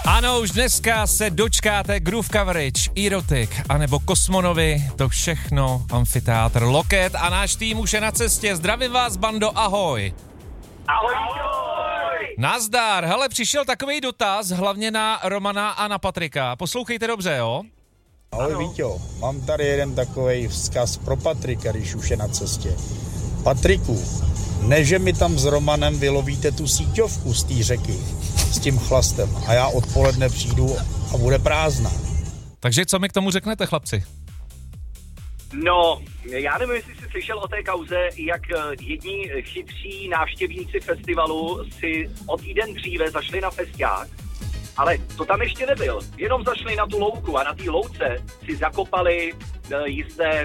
Ano, už dneska se dočkáte Groove Coverage, Erotic, anebo Kosmonovi, to všechno Amfiteátr Loket a náš tým už je na cestě. Zdravím vás, bando, ahoj. Ahoj. Nazdar, hele, přišel takovej dotaz, hlavně na Romana a na Patrika. Poslouchejte dobře, jo? Ahoj Víťo, mám tady jeden takovej vzkaz pro Patrika, když už je na cestě. Patriku, ne, že mi tam s Romanem vylovíte tu síťovku z té řeky s tím chlastem a já odpoledne přijdu a bude prázdná. Takže co mi k tomu řeknete, chlapci? No, já nevím, jestli jsi slyšel o té kauze, jak jedni chytří návštěvníci festivalu si o týden dříve zašli na festiák, ale to tam ještě nebyl. Jenom zašli na tu louku a na té louce si zakopali jisté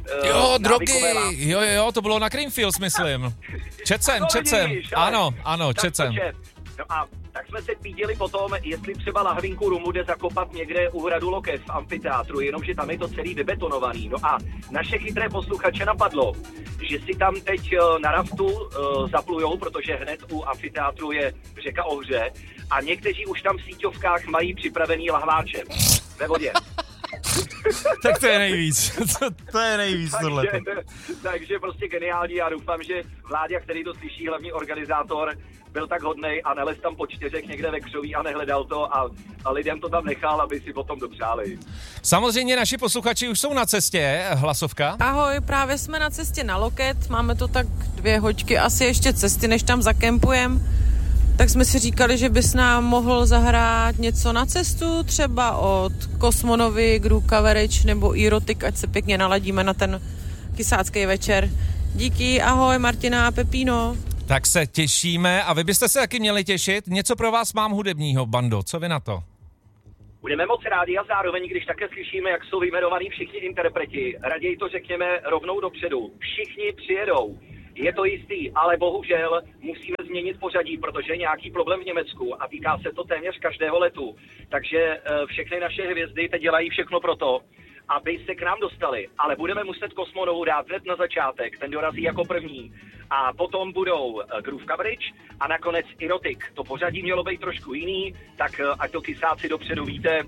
drogy, jo, to bylo na Creamfields, myslím. Četl jsem, ano, četl jsem. No a tak jsme se píděli potom, jestli třeba lahvinku rumu jde zakopat někde u hradu Loket v amfiteátru, jenomže tam je to celý vybetonovaný. No a naše chytré posluchače napadlo, že si tam teď na raftu zaplujou, protože hned u amfiteátru je řeka Ohře a někteří už tam v síťovkách mají připravený lahváče ve vodě. Tak to je nejvíc. to je nejvíc tohle. Takže prostě geniální. Já doufám, že Vláďa, který to slyší, hlavní organizátor, byl tak hodnej a nelez tam po čtyřech někde ve křoví a nehledal to a lidem to tam nechal, aby si potom dopřáli. Samozřejmě naši posluchači už jsou na cestě. Hlasovka. Ahoj, právě jsme na cestě na Loket. Máme to tak 2 hoďky asi ještě cesty, než tam zakempujem. Tak jsme si říkali, že bys nám mohl zahrát něco na cestu, třeba od Kosmonovi, Groove Coverage nebo Erotic, ať se pěkně naladíme na ten kysácký večer. Díky, ahoj Martina a Pepino. Tak se těšíme a vy byste se taky měli těšit. Něco pro vás mám hudebního, bando, co vy na to? Budeme moc rádi a zároveň, když také slyšíme, jak jsou vyjmenovaní všichni interpreti, raději to řekněme rovnou dopředu. Všichni přijedou. Je to jistý, ale bohužel musíme změnit pořadí, protože je nějaký problém v Německu a týká se to téměř každého letu. Takže všechny naše hvězdy teď dělají všechno pro to, aby se k nám dostali. Ale budeme muset Kosmonovu dát hned na začátek, ten dorazí jako první. A potom budou Groove Coverage a nakonec Erotic. To pořadí mělo být trošku jiný, tak ať to kysáci dopředu víte,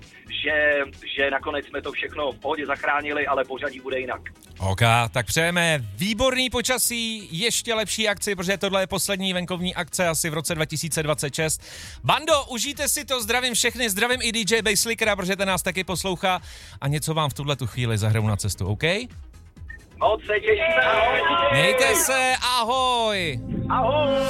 že nakonec jsme to všechno v pohodě zachránili, ale pořadí bude jinak. OK, tak přejeme výborný počasí, ještě lepší akci, protože tohle je poslední venkovní akce asi v roce 2026. Bando, užijte si to, zdravím všechny, zdravím i DJ Basslickera, protože ten nás taky poslouchá a něco vám v tuhletu chvíli zahraju na cestu, OK? Moc se těšíme, ahoj! Mějte se, ahoj! Ahoj!